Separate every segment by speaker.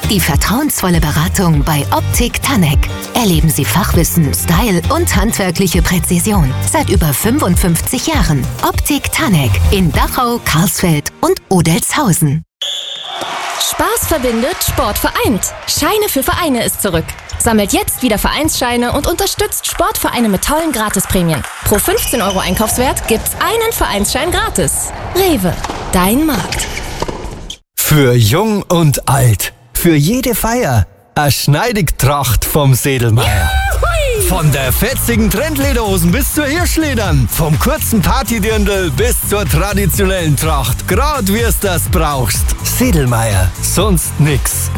Speaker 1: Die vertrauensvolle Beratung bei Optik Tanek. Erleben Sie Fachwissen, Style und handwerkliche Präzision. Seit über 55 Jahren. Optik Tanek in Dachau, Karlsfeld und Odelzhausen.
Speaker 2: Spaß verbindet, Sport vereint. Scheine für Vereine ist zurück. Sammelt jetzt wieder Vereinsscheine und unterstützt Sportvereine mit tollen Gratisprämien. Pro 15 € Einkaufswert gibt's einen Vereinsschein gratis. Rewe, dein Markt.
Speaker 3: Für jung und alt, für jede Feier, eine Schneidigtracht vom Sedlmeier. Von der fetzigen Trendlederhosen bis zur Hirschledern, vom kurzen Partydirndl bis zur traditionellen Tracht, grad wie es das brauchst. Sedlmeier, sonst nix.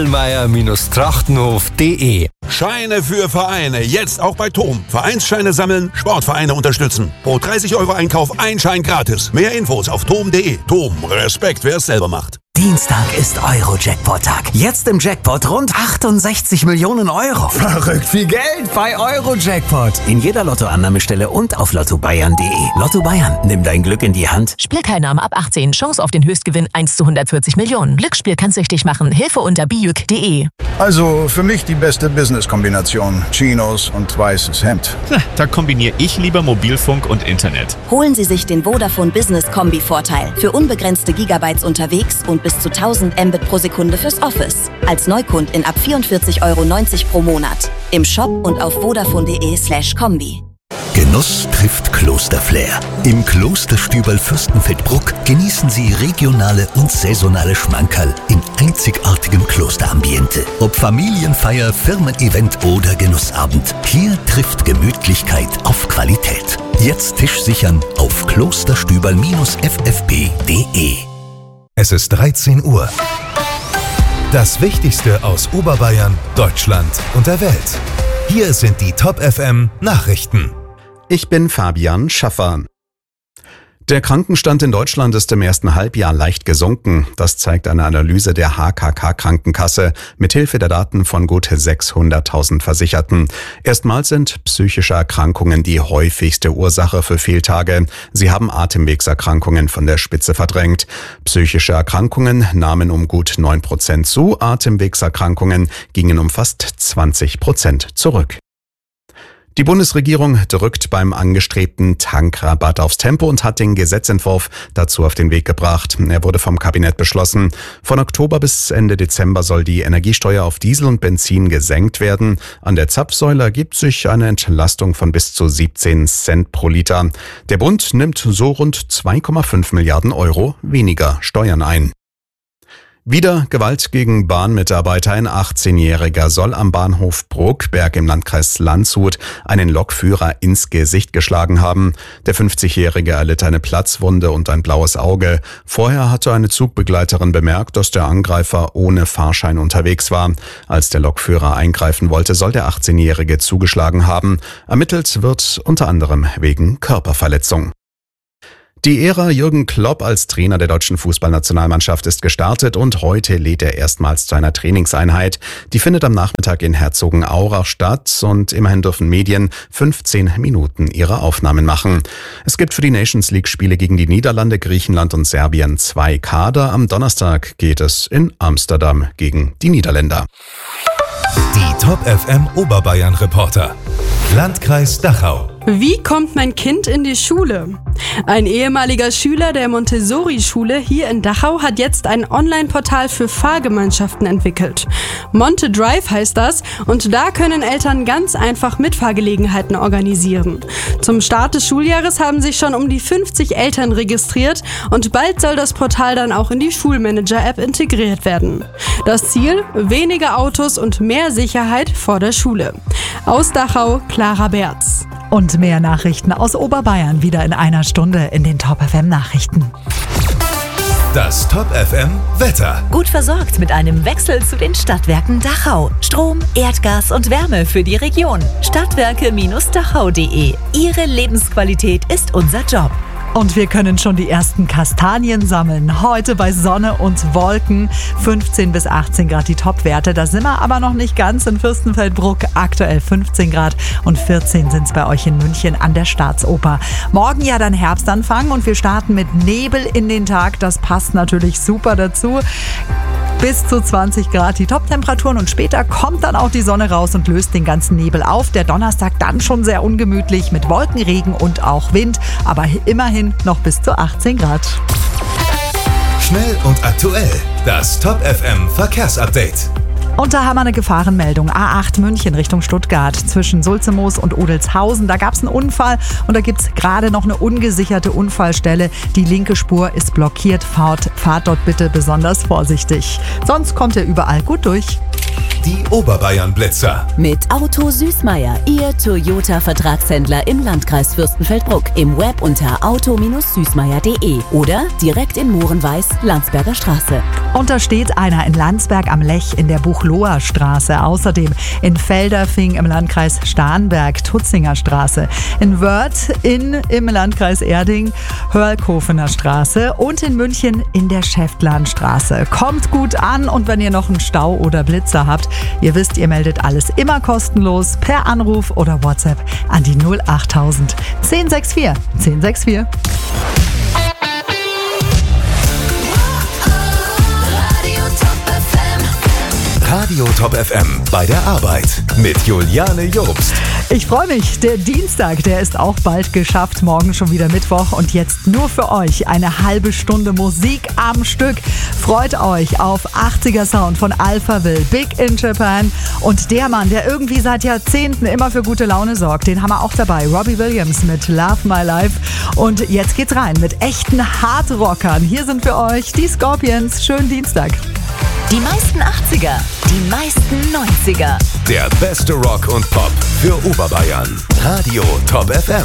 Speaker 3: Sedlmeier-trachtenhof.de.
Speaker 4: Scheine für Vereine, jetzt auch bei TOM. Vereinsscheine sammeln, Sportvereine unterstützen. Pro 30 € Einkauf ein Schein gratis. Mehr Infos auf tom.de. TOM, Respekt, wer es selber macht.
Speaker 5: Dienstag ist Euro-Jackpot-Tag. Jetzt im Jackpot rund 68 Millionen €.
Speaker 6: Verrückt viel Geld bei Euro-Jackpot.
Speaker 5: In jeder Lottoannahmestelle und auf lottobayern.de. Lotto Bayern, nimm dein Glück in die Hand.
Speaker 7: Spielteilnahme ab 18. Chance auf den Höchstgewinn 1 zu 140 Millionen. Glücksspiel kann süchtig machen. Hilfe unter biüc.de.
Speaker 6: Also für mich die beste Business-Kombination. Chinos und weißes Hemd.
Speaker 8: Da kombiniere ich lieber Mobilfunk und Internet.
Speaker 9: Holen Sie sich den Vodafone Business Kombi-Vorteil. Für unbegrenzte Gigabytes unterwegs und bis zu 1000 Mbit pro Sekunde fürs Office. Als Neukundin ab 44,90 € pro Monat. Im Shop und auf vodafone.de/kombi.
Speaker 10: Genuss trifft Klosterflair. Im Klosterstüberl Fürstenfeldbruck genießen Sie regionale und saisonale Schmankerl in einzigartigem Klosterambiente. Ob Familienfeier, Firmen-Event oder Genussabend, hier trifft Gemütlichkeit auf Qualität. Jetzt Tisch sichern auf klosterstüberl-ffb.de.
Speaker 11: Es ist 13 Uhr. Das Wichtigste aus Oberbayern, Deutschland und der Welt. Hier sind die Top FM Nachrichten.
Speaker 12: Ich bin Fabian Schaffer. Der Krankenstand in Deutschland ist im ersten Halbjahr leicht gesunken. Das zeigt eine Analyse der HKK-Krankenkasse mithilfe der Daten von gut 600.000 Versicherten. Erstmals sind psychische Erkrankungen die häufigste Ursache für Fehltage. Sie haben Atemwegserkrankungen von der Spitze verdrängt. Psychische Erkrankungen nahmen um gut 9% zu, Atemwegserkrankungen gingen um fast 20% zurück. Die Bundesregierung drückt beim angestrebten Tankrabatt aufs Tempo und hat den Gesetzentwurf dazu auf den Weg gebracht. Er wurde vom Kabinett beschlossen. Von Oktober bis Ende Dezember soll die Energiesteuer auf Diesel und Benzin gesenkt werden. An der Zapfsäule ergibt sich eine Entlastung von bis zu 17 Cent pro Liter. Der Bund nimmt so rund 2,5 Milliarden € weniger Steuern ein. Wieder Gewalt gegen Bahnmitarbeiter. Ein 18-Jähriger soll am Bahnhof Bruckberg im Landkreis Landshut einen Lokführer ins Gesicht geschlagen haben. Der 50-Jährige erlitt eine Platzwunde und ein blaues Auge. Vorher hatte eine Zugbegleiterin bemerkt, dass der Angreifer ohne Fahrschein unterwegs war. Als der Lokführer eingreifen wollte, soll der 18-Jährige zugeschlagen haben. Ermittelt wird unter anderem wegen Körperverletzung. Die Ära Jürgen Klopp als Trainer der deutschen Fußballnationalmannschaft ist gestartet und heute lädt er erstmals zu einer Trainingseinheit. Die findet am Nachmittag in Herzogenaurach statt und immerhin dürfen Medien 15 Minuten ihre Aufnahmen machen. Es gibt für die Nations-League-Spiele gegen die Niederlande, Griechenland und Serbien 2 Kader. Am Donnerstag geht es in Amsterdam gegen die Niederländer.
Speaker 11: Die Top FM Oberbayern Reporter. Landkreis Dachau.
Speaker 13: Wie kommt mein Kind in die Schule? Ein ehemaliger Schüler der Montessori-Schule hier in Dachau hat jetzt ein Online-Portal für Fahrgemeinschaften entwickelt. Monte Drive heißt das und da können Eltern ganz einfach Mitfahrgelegenheiten organisieren. Zum Start des Schuljahres haben sich schon um die 50 Eltern registriert und bald soll das Portal dann auch in die Schulmanager-App integriert werden. Das Ziel? Weniger Autos und mehr Sicherheit vor der Schule. Aus Dachau, Clara Berz.
Speaker 14: Und mehr Nachrichten aus Oberbayern wieder in einer Stunde in den Top FM Nachrichten.
Speaker 11: Das Top FM Wetter.
Speaker 7: Gut versorgt mit einem Wechsel zu den Stadtwerken Dachau. Strom, Erdgas und Wärme für die Region. Stadtwerke-dachau.de. Ihre Lebensqualität ist unser Job.
Speaker 14: Und wir können schon die ersten Kastanien sammeln. Heute bei Sonne und Wolken. 15 bis 18 Grad die Topwerte. Da sind wir aber noch nicht ganz in Fürstenfeldbruck. Aktuell 15 Grad und 14 sind es bei euch in München an der Staatsoper. Morgen ja dann Herbstanfang und wir starten mit Nebel in den Tag. Das passt natürlich super dazu. bis zu 20 Grad die Top-Temperaturen und später kommt dann auch die Sonne raus und löst den ganzen Nebel auf. Der Donnerstag dann schon sehr ungemütlich mit Wolkenregen und auch Wind, aber immerhin noch bis zu 18 Grad.
Speaker 11: Schnell und aktuell, das Top FM Verkehrsupdate.
Speaker 14: Und da haben wir eine Gefahrenmeldung. A8 München Richtung Stuttgart zwischen Sulzemoos und Odelshausen. Da gab es einen Unfall und da gibt es gerade noch eine ungesicherte Unfallstelle. Die linke Spur ist blockiert. Fahrt dort bitte besonders vorsichtig. Sonst kommt ihr überall gut durch.
Speaker 11: Die Oberbayern-Blitzer.
Speaker 9: Mit Auto Süßmeier, Ihr Toyota-Vertragshändler im Landkreis Fürstenfeldbruck. Im Web unter auto-süßmeier.de oder direkt in Mohrenweiß, Landsberger Straße.
Speaker 14: Und da steht einer in Landsberg am Lech in der Buchloher Straße. Außerdem in Felderfing im Landkreis Starnberg, Tutzinger Straße. In Wörth im Landkreis Erding, Hörlkofener Straße. Und in München in der Schäftlarnstraße. Kommt gut an und wenn ihr noch einen Stau oder Blitzer habt, ihr wisst, ihr meldet alles immer kostenlos per Anruf oder WhatsApp an die 08000 1064 1064.
Speaker 11: Radio Top FM bei der Arbeit mit Juliane Jobst.
Speaker 14: Ich freue mich, der Dienstag, der ist auch bald geschafft. Morgen schon wieder Mittwoch und jetzt nur für euch eine halbe Stunde Musik am Stück. Freut euch auf 80er Sound von Alphaville, Big in Japan und der Mann, der irgendwie seit Jahrzehnten immer für gute Laune sorgt, den haben wir auch dabei. Robbie Williams mit Love My Life. Und jetzt geht's rein mit echten Hardrockern. Hier sind für euch die Scorpions. Schönen Dienstag.
Speaker 7: Die meisten 80er, die meisten 90er.
Speaker 11: Der beste Rock und Pop für Oberbayern. Radio Top FM.